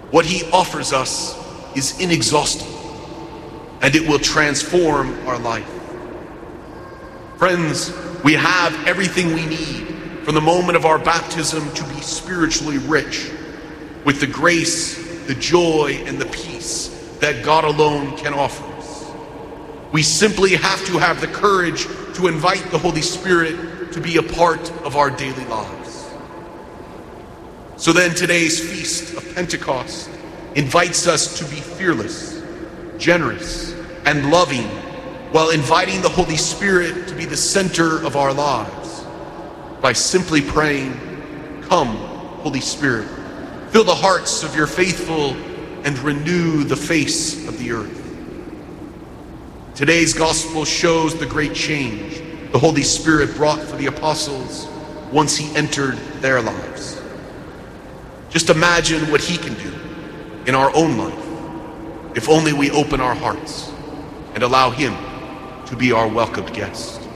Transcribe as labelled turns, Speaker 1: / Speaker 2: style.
Speaker 1: What he offers us is inexhaustible, and it will transform our life. Friends, we have everything we need from the moment of our baptism to be spiritually rich with the grace, the joy, and the peace that God alone can offer us. We simply have to have the courage to invite the Holy Spirit to be a part of our daily lives. So then today's Feast of Pentecost invites us to be fearless, generous, and loving, while inviting the Holy Spirit to be the center of our lives by simply praying, "Come, Holy Spirit, fill the hearts of your faithful and renew the face of the earth." Today's gospel shows the great change the Holy Spirit brought for the apostles once he entered their lives. Just imagine what he can do in our own life if only we open our hearts and allow him to be our welcomed guest.